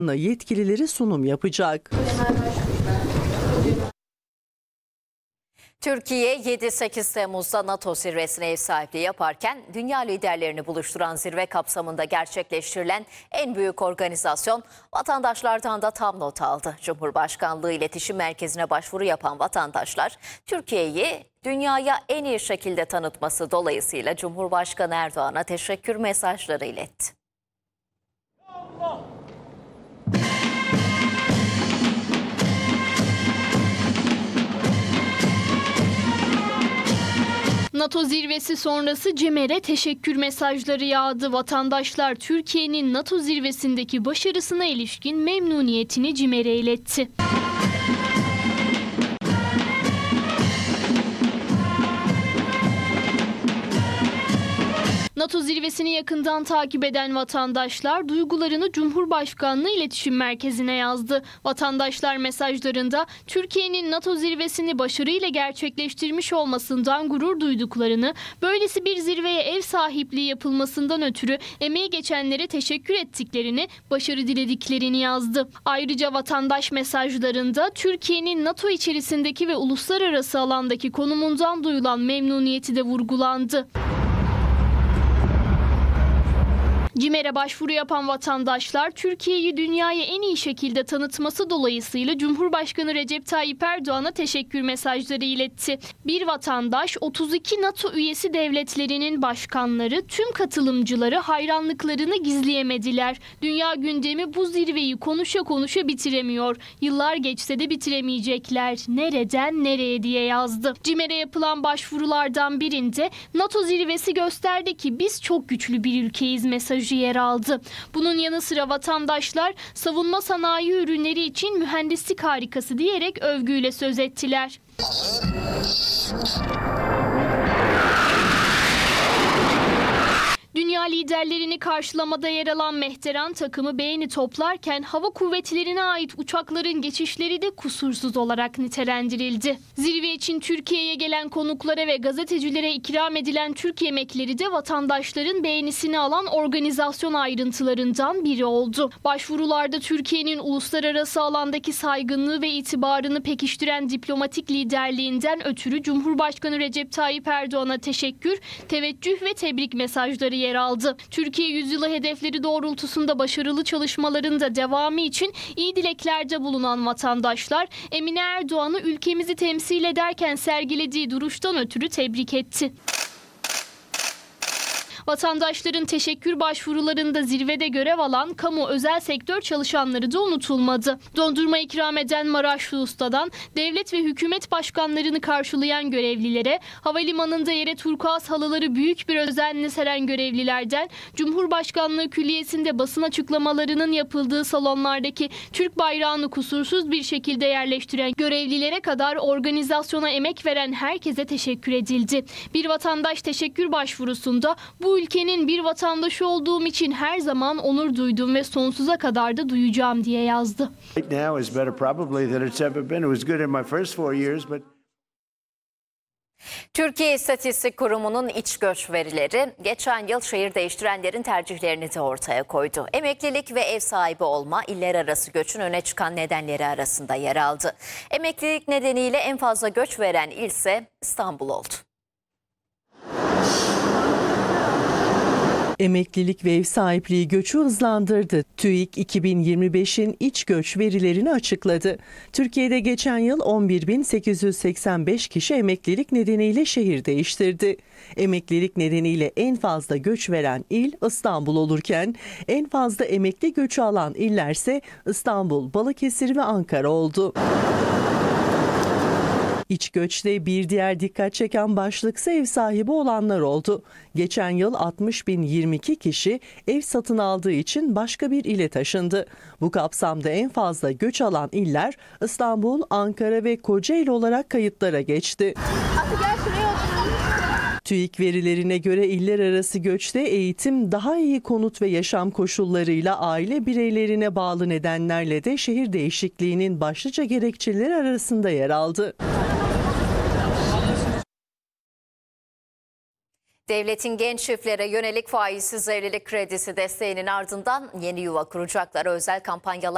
yetkilileri sunum yapacak. Türkiye 7-8 Temmuz'da NATO zirvesine ev sahipliği yaparken dünya liderlerini buluşturan zirve kapsamında gerçekleştirilen en büyük organizasyon vatandaşlardan da tam not aldı. Cumhurbaşkanlığı İletişim Merkezi'ne başvuru yapan vatandaşlar Türkiye'yi dünyaya en iyi şekilde tanıtması dolayısıyla Cumhurbaşkanı Erdoğan'a teşekkür mesajları iletti. NATO zirvesi sonrası CİMER'e teşekkür mesajları yağdı. Vatandaşlar Türkiye'nin NATO zirvesindeki başarısına ilişkin memnuniyetini CİMER'e iletti. NATO zirvesini yakından takip eden vatandaşlar duygularını Cumhurbaşkanlığı İletişim Merkezi'ne yazdı. Vatandaşlar mesajlarında Türkiye'nin NATO zirvesini başarıyla gerçekleştirmiş olmasından gurur duyduklarını, böylesi bir zirveye ev sahipliği yapılmasından ötürü emeği geçenlere teşekkür ettiklerini, başarı dilediklerini yazdı. Ayrıca vatandaş mesajlarında Türkiye'nin NATO içerisindeki ve uluslararası alandaki konumundan duyulan memnuniyeti de vurgulandı. CİMER'e başvuru yapan vatandaşlar Türkiye'yi dünyaya en iyi şekilde tanıtması dolayısıyla Cumhurbaşkanı Recep Tayyip Erdoğan'a teşekkür mesajları iletti. Bir vatandaş 32 NATO üyesi devletlerinin başkanları tüm katılımcıları hayranlıklarını gizleyemediler. Dünya gündemi bu zirveyi konuşa konuşa bitiremiyor. Yıllar geçse de bitiremeyecekler. Nereden nereye diye yazdı. CİMER'e yapılan başvurulardan birinde NATO zirvesi gösterdi ki biz çok güçlü bir ülkeyiz mesajı yer aldı. Bunun yanı sıra vatandaşlar savunma sanayi ürünleri için mühendislik harikası diyerek övgüyle söz ettiler. Dünya liderlerini karşılamada yer alan Mehteran takımı beğeni toplarken hava kuvvetlerine ait uçakların geçişleri de kusursuz olarak nitelendirildi. Zirve için Türkiye'ye gelen konuklara ve gazetecilere ikram edilen Türk yemekleri de vatandaşların beğenisini alan organizasyon ayrıntılarından biri oldu. Başvurularda Türkiye'nin uluslararası alandaki saygınlığı ve itibarını pekiştiren diplomatik liderliğinden ötürü Cumhurbaşkanı Recep Tayyip Erdoğan'a teşekkür, teveccüh ve tebrik mesajları yer aldı. Türkiye yüzyılı hedefleri doğrultusunda başarılı çalışmaların da devamı için iyi dileklerde bulunan vatandaşlar Emine Erdoğan'ı ülkemizi temsil ederken sergilediği duruştan ötürü tebrik etti. Vatandaşların teşekkür başvurularında zirvede görev alan kamu özel sektör çalışanları da unutulmadı. Dondurma ikram eden Maraşlı Usta'dan devlet ve hükümet başkanlarını karşılayan görevlilere, havalimanında yere turkuaz halıları büyük bir özenle seren görevlilerden, Cumhurbaşkanlığı Külliyesi'nde basın açıklamalarının yapıldığı salonlardaki Türk bayrağını kusursuz bir şekilde yerleştiren görevlilere kadar organizasyona emek veren herkese teşekkür edildi. Bir vatandaş teşekkür başvurusunda bu ülkenin bir vatandaşı olduğum için her zaman onur duydum ve sonsuza kadar da duyacağım diye yazdı. Türkiye İstatistik Kurumu'nun iç göç verileri geçen yıl şehir değiştirenlerin tercihlerini de ortaya koydu. Emeklilik ve ev sahibi olma iller arası göçün öne çıkan nedenleri arasında yer aldı. Emeklilik nedeniyle en fazla göç veren il ise İstanbul oldu. Emeklilik ve ev sahipliği göçü hızlandırdı. TÜİK 2025'in iç göç verilerini açıkladı. Türkiye'de geçen yıl 11.885 kişi emeklilik nedeniyle şehir değiştirdi. Emeklilik nedeniyle en fazla göç veren il İstanbul olurken en fazla emekli göçü alan illerse İstanbul, Balıkesir ve Ankara oldu. İç göçte bir diğer dikkat çeken başlıksa ev sahibi olanlar oldu. Geçen yıl 60.022 kişi ev satın aldığı için başka bir ile taşındı. Bu kapsamda en fazla göç alan iller İstanbul, Ankara ve Kocaeli olarak kayıtlara geçti. TÜİK verilerine göre iller arası göçte eğitim, daha iyi konut ve yaşam koşullarıyla aile bireylerine bağlı nedenlerle de şehir değişikliğinin başlıca gerekçeleri arasında yer aldı. Devletin genç çiftlere yönelik faizsiz evlilik kredisi desteğinin ardından yeni yuva kuracaklara özel kampanyalar